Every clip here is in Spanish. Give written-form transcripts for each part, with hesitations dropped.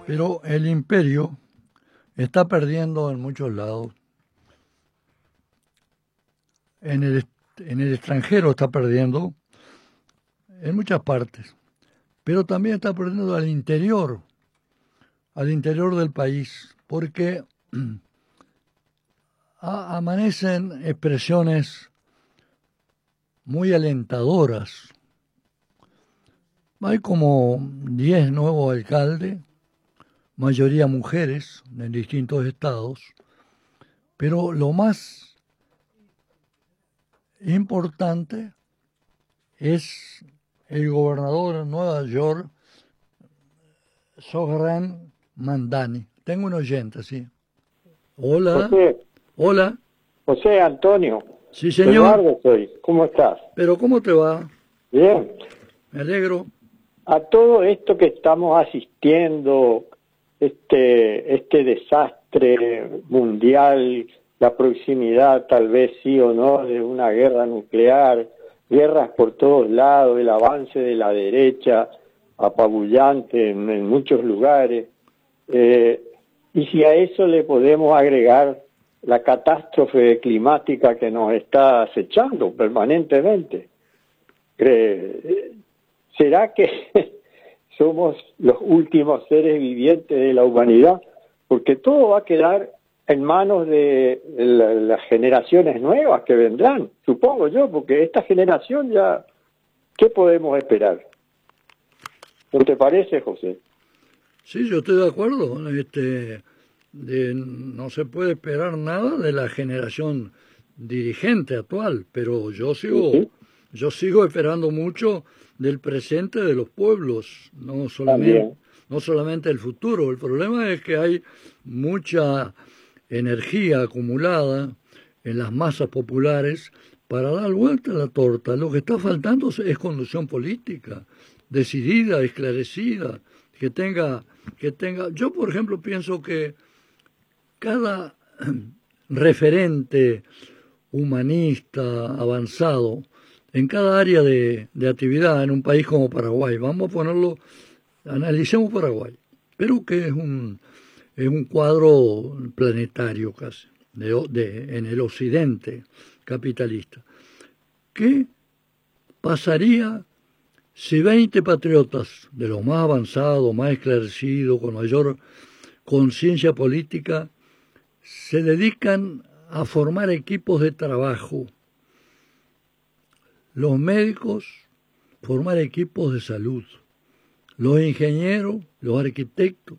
Pero el imperio está perdiendo en muchos lados. En el extranjero está perdiendo, en muchas partes. Pero también está perdiendo al interior del país, porque amanecen expresiones muy alentadoras. Hay como 10 nuevos alcaldes, mayoría mujeres en distintos estados, pero lo más importante es el gobernador de Nueva York, Zohran Mamdani. Tengo un oyente, sí. Hola. José, Hola. José Antonio. Sí, señor. Eduardo soy. ¿Cómo estás? Pero ¿cómo te va? Bien. Me alegro. A todo esto que estamos asistiendo, este desastre mundial, la proximidad tal vez sí o no de una guerra nuclear, guerras por todos lados, el avance de la derecha apabullante en muchos lugares, y si a eso le podemos agregar la catástrofe climática que nos está acechando permanentemente, ¿será que somos los últimos seres vivientes de la humanidad? Porque todo va a quedar en manos de las generaciones nuevas que vendrán, supongo yo, porque esta generación ya, ¿qué podemos esperar? ¿No te parece, José? Sí, yo estoy de acuerdo. No se puede esperar nada de la generación dirigente actual, pero Sí, yo sigo esperando mucho del presente de los pueblos, también. no solamente el futuro. El problema es que hay mucha energía acumulada en las masas populares para dar vuelta a la torta. Lo que está faltando es conducción política, decidida, esclarecida, que tenga. Yo, por ejemplo, pienso que cada referente humanista avanzado en cada área de actividad en un país como Paraguay, vamos a ponerlo, analicemos Paraguay, Perú, que es un cuadro planetario casi, en el occidente capitalista. ¿Qué pasaría si 20 patriotas de los más avanzados, más esclarecidos, con mayor conciencia política, se dedican a formar equipos de trabajo? Los médicos, formar equipos de salud. Los ingenieros, los arquitectos,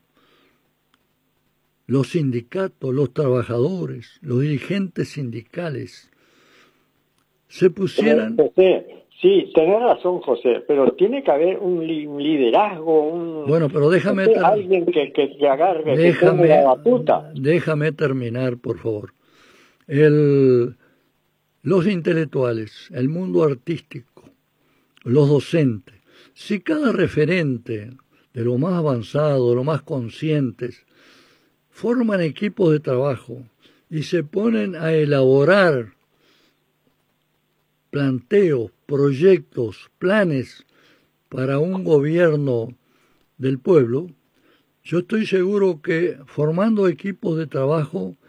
los sindicatos, los trabajadores, los dirigentes sindicales, se pusieran... José, sí, tenés razón, José, pero tiene que haber un liderazgo, Bueno, pero alguien que agarre, que tome la batuta. déjame terminar, por favor. Los intelectuales, el mundo artístico, los docentes, si cada referente de lo más avanzado, de lo más conscientes, forman equipos de trabajo y se ponen a elaborar planteos, proyectos, planes para un gobierno del pueblo, yo estoy seguro que formando equipos de trabajo